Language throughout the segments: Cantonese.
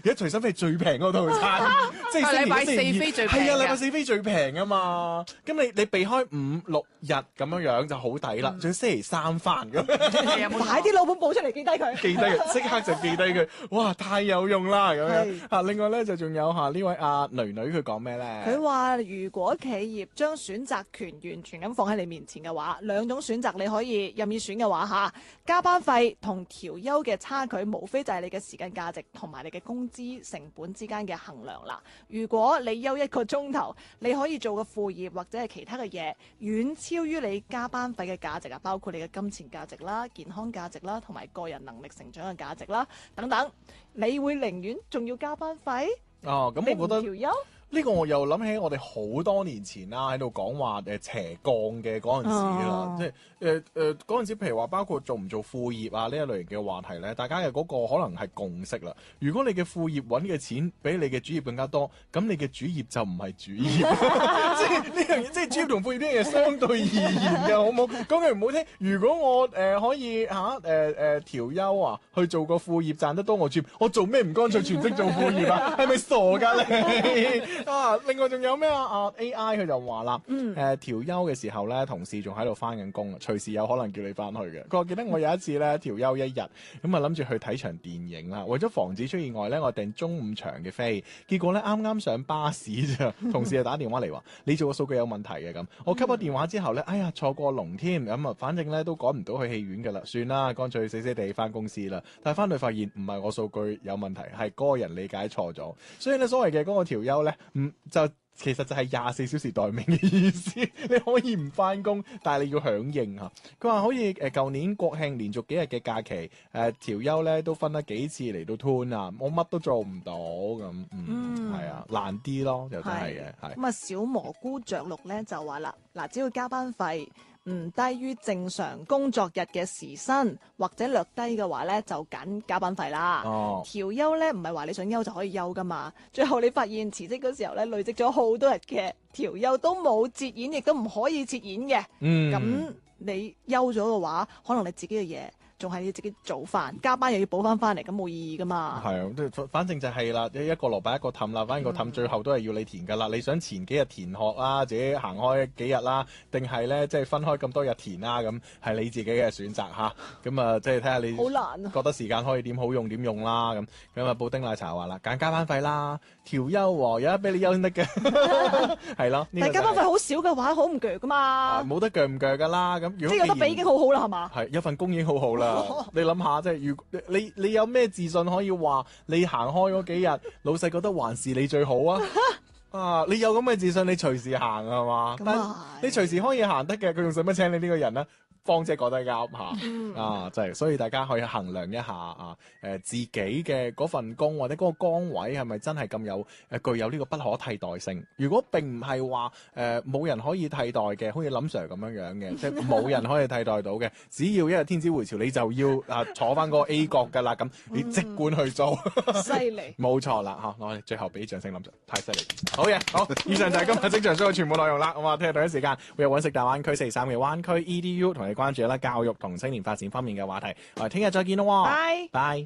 而家隨心飛最平嗰套餐，即係禮拜四飛最平。 係啊，禮拜四飛最平啊嘛。咁你避開5、6日咁樣就好抵啦，仲要星期三翻咁。 快啲老本簿出嚟記低佢， 記低佢，即刻就記低佢。哇，太有用啦咁樣。另外咧就仲有呢位阿女女佢講咩咧？ 佢話如果企業將選擇權完全咁放喺你面前嘅話，兩種選擇你可以任意選嘅話嚇，加班費同調休嘅差距，無非就係你嘅時間價值同埋你嘅工資成本之間嘅衡量啦。如果你休1個鐘頭，你可以做嘅副業或者係其他嘅嘢，遠超於你加班費嘅價值啊，包括你嘅金錢價值啦、健康價值啦，同埋個人能力成長嘅價值啦，等等，你會寧願仲要加班費？ 哦，咁我覺得調休呢個我又諗起我哋好多年前啦，喺度講話斜槓嘅嗰陣時啦，即係嗰陣時，譬如話包括做唔做副業啊呢一類型嘅話題咧，大家嘅嗰個可能係共識啦。如果你嘅副業揾嘅錢比你嘅主業更加多，咁你嘅主業就唔係主業，即係呢樣嘢，即係主業同副業呢樣嘢相對而言嘅，好唔好？講句唔好聽，如果我可以調休啊，去做個副業賺得多我主業，我做咩唔乾脆全職做副業啊？係咪傻㗎你？另外仲有咩啊？AI 佢就話啦，調休嘅時候咧，同事仲喺度翻緊工，隨時有可能叫你翻去嘅。佢話記得我有一次咧調休1日，咁啊諗住去睇場電影啦，為咗防止出意外咧，我訂中午場嘅飛，結果咧啱啱上巴士咋，同事就打電話嚟話你做個數據有問題嘅咁，我吸咗電話之後咧，哎呀錯過龍添，咁啊反正咧都趕唔到去戲院㗎啦，算啦，乾脆死死地翻公司啦。但係翻去發現唔係我數據有問題，係嗰個人理解錯咗，所以咧所謂嘅嗰個調休咧。就其實就係24小時待命嘅意思，你可以唔翻工，但係你要響應嚇。佢話好似舊年國慶連續幾日嘅假期，調休咧都分得幾次嚟到 turn 啊，我乜都做唔到咁，係啊，難啲咯，又真係嘅，係。 咁啊，小蘑菇着綠咧就話啦，嗱，只要加班費唔低於正常工作日嘅時薪，或者略低嘅話咧，就揀加班費啦。調休咧唔係話你想休就可以休噶嘛，最後你發現辭職嗰時候咧累積咗好多日嘅調休都冇折現，亦都唔可以折現嘅。咁你休咗嘅話，可能你自己嘅嘢仲係你自己做飯，加班又要補翻嚟，咁冇意義噶嘛。 係啊，反正就係啦，一個蘿蔔一個氹啦，反正個氹最後都係要你填噶啦。你想前幾日填學啦，自己行開幾日啦，定係咧即係分開咁多日填啦，咁係你自己嘅選擇嚇。咁啊，即係睇下你好難啊，覺得時間可以點好用點用啦。咁啊，布丁奶茶話啦，揀加班費啦，調休喎，有得俾你休先得嘅，係咯。 但係加班費好少嘅話，好唔鋸噶嘛。 冇得鋸唔鋸噶啦。咁如果即係有得俾已經好好啦，係嘛？ 係有份工已經好好啦。你諗下，即係如你有咩自信可以話你行開嗰幾日，老細覺得還是你最好啊？你有咁嘅自信，你隨時行係嘛？但你隨時可以行得嘅，佢仲使乜請你呢個人呢？芳姐覺得啱嚇，真係，所以大家可以衡量一下自己嘅嗰份工或者嗰個崗位係咪真係咁具有呢個不可替代性？如果並唔係話冇人可以替代嘅，好似林 Sir 咁樣嘅，即係冇人可以替代到嘅，只要一日天子回朝，你就要坐翻嗰個 A 角㗎啦，咁你即管去做， 犀利， 冇錯啦嚇！我哋最後俾掌聲林 Sir，太犀利，好嘢，好，以上就係今日職場所有全部內容啦。咁啊，聽日同一時間會有揾食大灣區4.3嘅灣區 EDU 同你關注啦，教育同青年發展方面嘅話題，我哋聽日再見咯， 拜拜。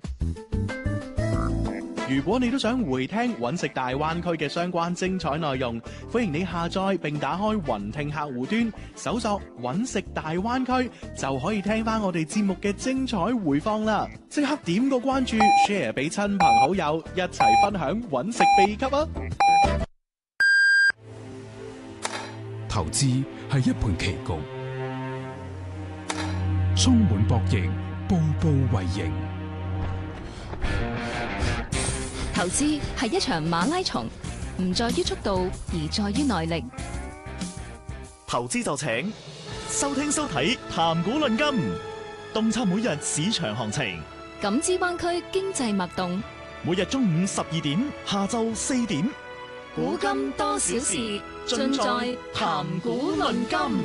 如果你都想回聽揾食大灣區嘅相關精彩內容，歡迎你下載並打開雲聽客戶端，搜索揾食大灣區，就可以聽翻我哋節目嘅精彩回放啦！即刻點個關注 ，share 俾親朋好友，一齊分享揾食秘笈啊！ 投資係一盤棋局，充滿博弈，步步為營。 投資係一場馬拉松，唔在於速度，而在於耐力。 投資就請收聽收睇談股論金，洞察每日市場行情， 感知灣區經濟脈動。 每日中午12點，下晝4點， 古今多少事，盡在談股論金。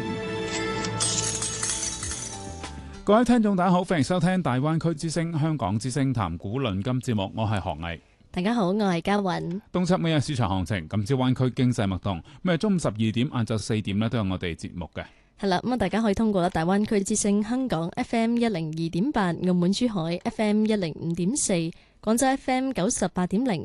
各位聽眾大家好，歡迎收聽大灣區之聲、香港之聲談股論金節目，我係何毅。 大家好，我係嘉韻。 洞察每日市場行情，感知灣區經濟脈動。每日中午12點、晏晝4點咧都有我哋節目嘅。 係啦，咁啊，大家可以通過大灣區之聲香港 FM 102.8、澳門珠海 FM 105.4、廣州 FM 98.0